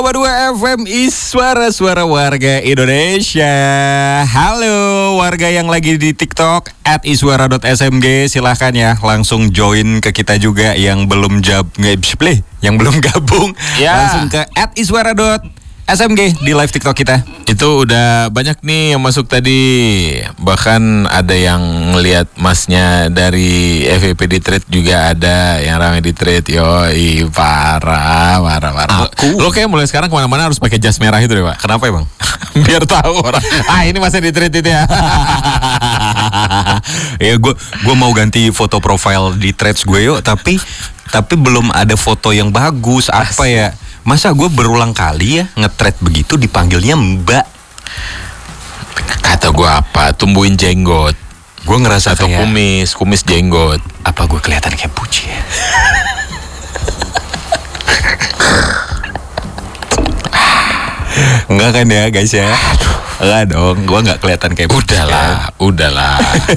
2 FM suara-suara warga Indonesia. Halo warga yang lagi di TikTok @iswara.smg, silahkan ya langsung join ke kita juga yang belum gabung ya. Langsung ke @iswara.smg di live TikTok kita. Itu udah banyak nih yang masuk tadi. Bahkan ada yang ngelihat masnya dari FVP di trade juga ada yang ramai di trade. Yoi, parah. Lo kayak mulai sekarang kemana-mana harus pakai jas merah itu deh, Pak. Kenapa ya, Bang? Biar tahu orang. Ini masih di trade itu ya. Ya gue mau ganti foto profile di threads gue yuk, tapi belum ada foto yang bagus. Apa ya? Masa gue berulang kali ya nge-thread begitu dipanggilnya Mbak. Kata gue apa? Tumbuhin jenggot. Gue ngerasa atau kayak kumis jenggot. Apa gue kelihatan kayak puji ya? Enggak kan ya guys ya? Enggak dong, gue gak kelihatan kayak puji. Udahlah.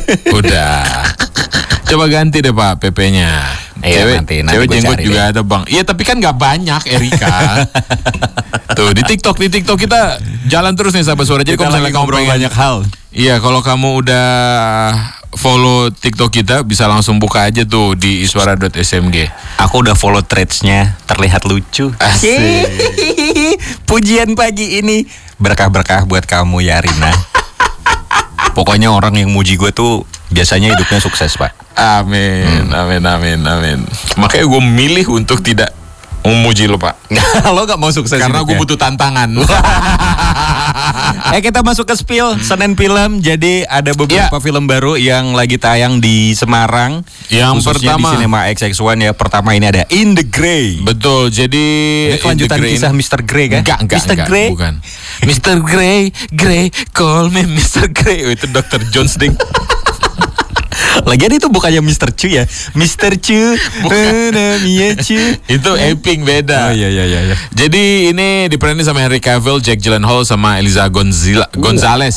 Coba ganti deh Pak PP-nya. Nanti cewek jenggot juga ada Bang. Iya tapi kan gak banyak Erika. Tuh di TikTok kita jalan terus nih sahabat suara. Jadi kalau misalnya kamu pengen banyak hal. Iya kalau kamu udah follow TikTok kita bisa langsung buka aja tuh di iswara.smg. Aku udah follow threads-nya, terlihat lucu. Asik. Pujian pagi ini berkah-berkah buat kamu ya Rina. Pokoknya orang yang muji gue tuh biasanya hidupnya sukses, Pak. Amin. Makanya gue milih untuk tidak memuji lo, Pak. Lo gak mau sukses karena gue butuh tantangan. Kita masuk ke spill Senin film. Jadi ada beberapa film baru yang lagi tayang di Semarang. Yang khususnya pertama di Cinema XX1 ya. Pertama ini ada In the Grey. Betul. Jadi ini kelanjutan kisah Mr. Grey kan? Enggak, Grey? Bukan. Mr. Grey, call me Mr. Grey. Itu Dr. Jones ding. Lagian itu bukannya Mr. Chu ya? Mr. Chu. Itu Eping beda. Oh iya. Jadi ini diperanin sama Henry Cavill, Jake Gyllenhaal sama Eliza Gonzalez.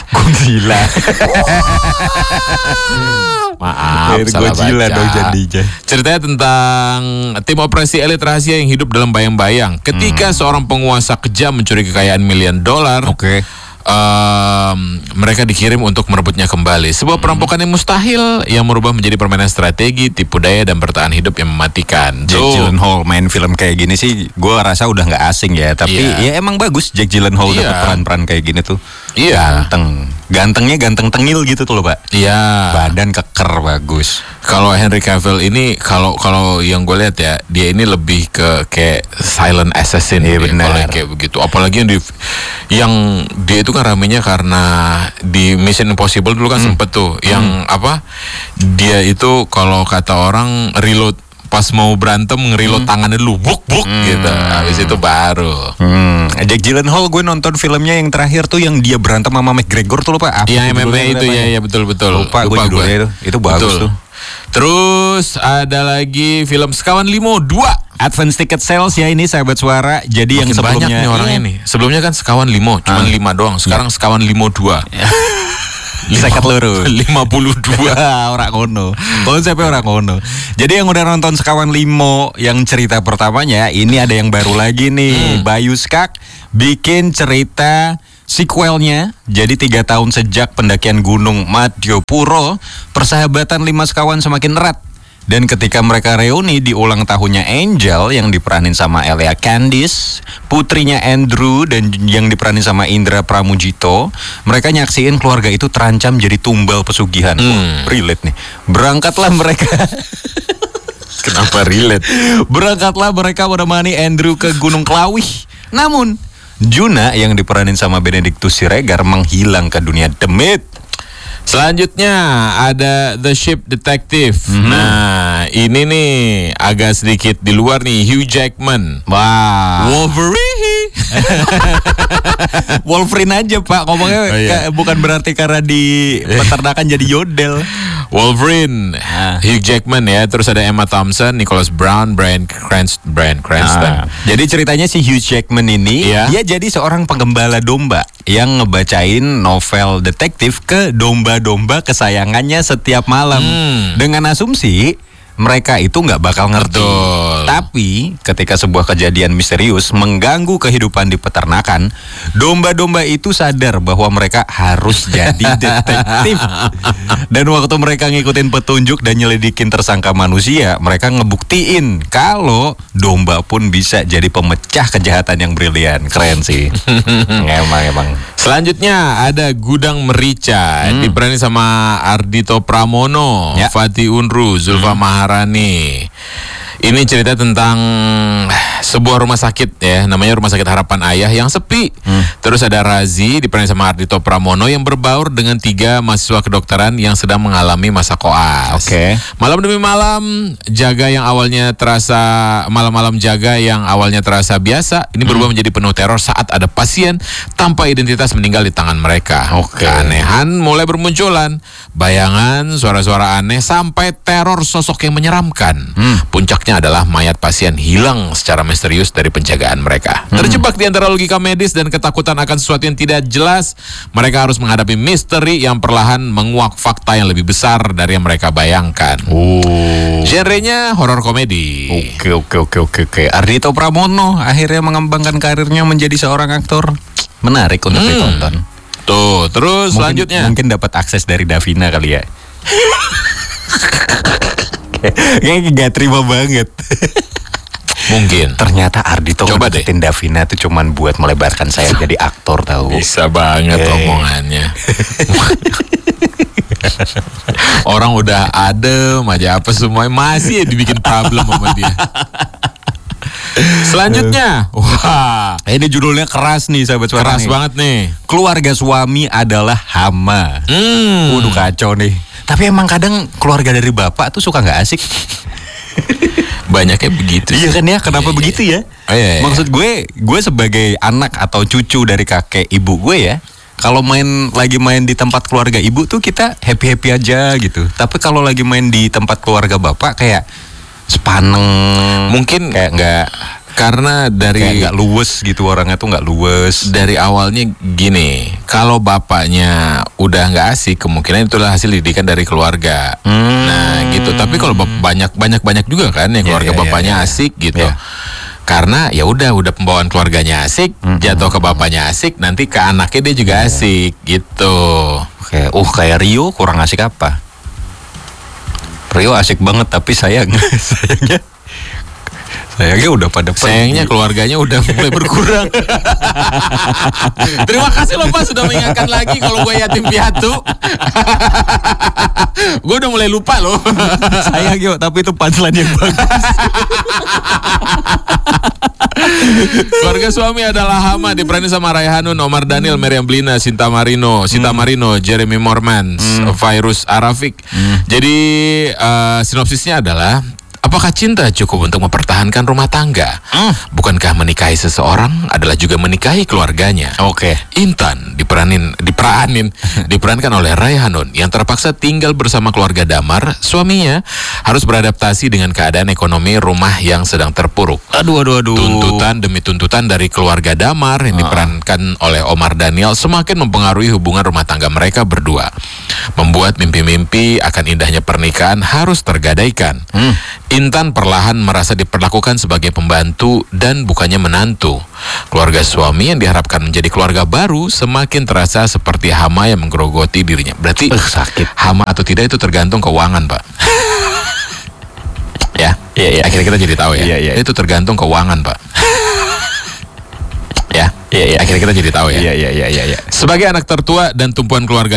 Maaf, salah baca. Ceritanya tentang tim operasi elit rahasia yang hidup dalam bayang-bayang ketika seorang penguasa kejam mencuri kekayaan miliar dolar. Oke. Mereka dikirim untuk merebutnya kembali. Sebuah perampokan yang mustahil yang merubah menjadi permainan strategi, tipu daya dan bertahan hidup yang mematikan. Jake Gyllenhaal main film kayak gini sih, gue rasa udah nggak asing ya. Tapi ya emang bagus Jake Gyllenhaal dapat peran-peran kayak gini tuh. Iya. Gantengnya ganteng tengil gitu tuh loh, Pak. Iya. Badan keker bagus. Kalau Henry Cavill ini kalau yang gue lihat ya, dia ini lebih ke kayak silent assassin. Iya benar. Kayak begitu. Apalagi yang dia itu kan ramenya karena di Mission Impossible dulu kan sempet tuh yang apa? Dia itu kalau kata orang reload pas mau berantem ngereload tangannya dulu buk gitu. Habis itu baru. Jake Gyllenhaal gue nonton filmnya yang terakhir tuh yang dia berantem sama McGregor tuh lupa. Iya MMA itu ya betul. Lupa gue judulnya itu bagus betul. Tuh. Terus ada lagi film Sekawan Limo 2 Advance Ticket Sales ya ini sahabat suara. Jadi makin yang sebelumnya banyak nih orang ini. Sebelumnya kan Sekawan Limo cuma 5 doang. Sekarang Sekawan Limo 2. Seket loro 52 orang kono. Konsepnya orang kono. Jadi yang udah nonton Sekawan Limo yang cerita pertamanya, ini ada yang baru lagi nih. Bayu Skak bikin cerita sequelnya. Jadi 3 tahun sejak pendakian Gunung Madyopuro, persahabatan 5 sekawan semakin erat. Dan ketika mereka reuni di ulang tahunnya Angel yang diperanin sama Elia Candice, putrinya Andrew dan yang diperanin sama Indra Pramujito, mereka nyaksiin keluarga itu terancam jadi tumbal pesugihan. Relate nih. Berangkatlah mereka. Kenapa relate? Berangkatlah mereka menemani Andrew ke Gunung Kelawih. Namun Juna yang diperanin sama Benedictus Siregar menghilang ke dunia demit. Selanjutnya ada The Ship Detective. Nah, ini nih agak sedikit di luar nih, Hugh Jackman. Wah. Wolverine. Wolverine aja Pak, ngomongnya bukan berarti karena di peternakan jadi yodel. Wolverine, Hugh Jackman ya, terus ada Emma Thompson, Nicholas Brown, Bryan Cranston. Jadi ceritanya si Hugh Jackman ini dia jadi seorang penggembala domba yang ngebacain novel detektif ke domba-domba kesayangannya setiap malam dengan asumsi mereka itu nggak bakal ngerti. Betul. Tapi ketika sebuah kejadian misterius mengganggu kehidupan di peternakan, domba-domba itu sadar bahwa mereka harus jadi detektif. Dan waktu mereka ngikutin petunjuk dan nyelidikin tersangka manusia, mereka ngebuktiin kalau domba pun bisa jadi pemecah kejahatan yang brilian. Keren sih. Emang. Selanjutnya ada Gudang Merica, diperankan sama Ardhito Pramono, Ya. Fatih Unru, Zulfa Maharani. Ini cerita tentang sebuah rumah sakit ya, namanya Rumah Sakit Harapan Ayah yang sepi. Terus ada Razi diperankan sama Ardhito Pramono yang berbaur dengan 3 mahasiswa kedokteran yang sedang mengalami masa koas. Oke. Malam demi malam, malam-malam jaga yang awalnya terasa biasa, ini berubah menjadi penuh teror saat ada pasien tanpa identitas meninggal di tangan mereka. Oke. Keanehan mulai bermunculan, bayangan, suara-suara aneh, sampai teror sosok yang menyeramkan. Puncaknya adalah mayat pasien hilang secara misterius dari penjagaan mereka. Terjebak di antara logika medis dan ketakutan akan sesuatu yang tidak jelas, mereka harus menghadapi misteri yang perlahan menguak fakta yang lebih besar dari yang mereka bayangkan. Genrenya horor komedi. Oke. Ardhito Pramono akhirnya mengembangkan karirnya menjadi seorang aktor. Menarik untuk ditonton. Tuh, terus selanjutnya. Mungkin dapat akses dari Davina kali ya. Kayaknya gak terima banget. Mungkin. Ternyata Ardhito Coba deh. ngedeketin Davina tuh cuman buat melebarkan sayap jadi aktor tahu. Bisa banget omongannya. Orang udah adem aja apa semuanya, masih dibikin problem sama dia. Selanjutnya, wah, Ini judulnya keras nih sahabat suara keras nih. banget nih. Keluarga suami adalah hama. Waduh kacau nih. Tapi emang kadang keluarga dari bapak tuh suka nggak asik. Banyaknya begitu. Iya kan ya, kenapa Iya, begitu ya? Oh, iya. Maksud gue sebagai anak atau cucu dari kakek ibu gue ya, kalau lagi main di tempat keluarga ibu tuh kita happy aja gitu. Tapi kalau lagi main di tempat keluarga bapak kayak sepaneng, Mungkin kayak nggak karena nggak luwes gitu, orangnya tuh nggak luwes. dari awalnya gini, kalau bapaknya udah nggak asik, kemungkinan itulah hasil didikan dari keluarga. Nah gitu. Tapi kalau banyak juga kan yang keluarga bapaknya asik gitu. Iya. Karena ya udah pembawaan keluarganya asik, jatuh ke bapaknya asik, nanti ke anaknya dia juga asik gitu. Kayak Rio kurang asik apa? Rio asik banget tapi sayangnya udah pada Sayangnya pergi. keluarganya udah mulai berkurang. Terima kasih loh Pak sudah mengingatkan lagi kalau gue yatim piatu. Gue udah mulai lupa loh. Sayang yo, tapi itu punchline yang bagus. Keluarga suami adalah hama diperankan sama Raihanun, Omar Daniel, Meriam Blina, Sinta Marino, Jeremy Mormans, Virus Arafik. Jadi sinopsisnya adalah, apakah cinta cukup untuk mempertahankan rumah tangga? Bukankah menikahi seseorang adalah juga menikahi keluarganya? Oke. Intan diperankan oleh Raihanun yang terpaksa tinggal bersama keluarga damar. Suaminya harus beradaptasi dengan keadaan ekonomi rumah yang sedang terpuruk. Aduh. Tuntutan demi tuntutan dari keluarga damar yang diperankan oleh Omar Daniel semakin mempengaruhi hubungan rumah tangga mereka berdua, membuat mimpi-mimpi akan indahnya pernikahan harus tergadaikan. Intan perlahan merasa diperlakukan sebagai pembantu dan bukannya menantu. Keluarga suami yang diharapkan menjadi keluarga baru semakin terasa seperti hama yang menggerogoti dirinya. Berarti Sakit. hama atau tidak itu tergantung keuangan, Pak. Ya, Iya. akhirnya kita jadi tahu ya. Iya. Itu tergantung keuangan, Pak. Ya, Iya. akhirnya kita jadi tahu ya. Iya. Sebagai anak tertua dan tumpuan keluarga